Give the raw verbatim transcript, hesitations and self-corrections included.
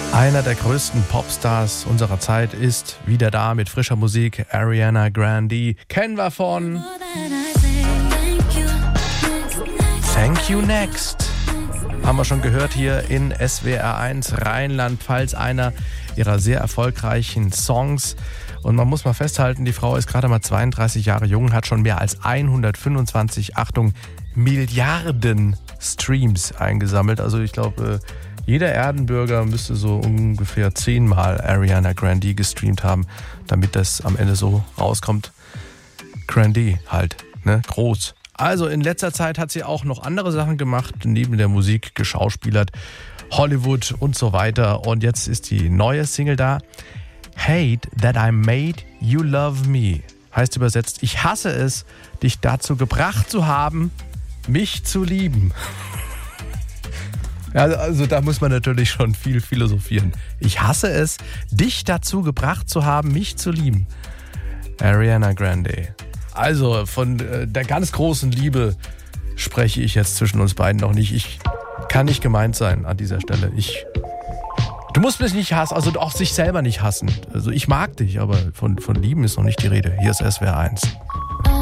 Einer der größten Popstars unserer Zeit ist wieder da mit frischer Musik. Ariana Grande. Kennen wir von Thank You Next. Haben wir schon gehört hier in S W R eins Rheinland-Pfalz, einer ihrer sehr erfolgreichen Songs. Und man muss mal festhalten, die Frau ist gerade mal zweiunddreißig Jahre jung, hat schon mehr als hundertfünfundzwanzig, Achtung, Milliarden Streams eingesammelt. Also ich glaube, jeder Erdenbürger müsste so ungefähr zehnmal Ariana Grande gestreamt haben, damit das am Ende so rauskommt. Grande halt, ne, groß. Also in letzter Zeit hat sie auch noch andere Sachen gemacht, neben der Musik geschauspielert, Hollywood und so weiter. Und jetzt ist die neue Single da. Hate that I made you love me. Heißt übersetzt, ich hasse es, dich dazu gebracht zu haben, mich zu lieben. Ja, also da muss man natürlich schon viel philosophieren. Ich hasse es, dich dazu gebracht zu haben, mich zu lieben. Ariana Grande. Also von äh, der ganz großen Liebe spreche ich jetzt zwischen uns beiden noch nicht. Ich kann nicht gemeint sein an dieser Stelle. Ich, du musst mich nicht hassen, also auch sich selber nicht hassen. Also ich mag dich, aber von, von Lieben ist noch nicht die Rede. Hier ist S W R eins.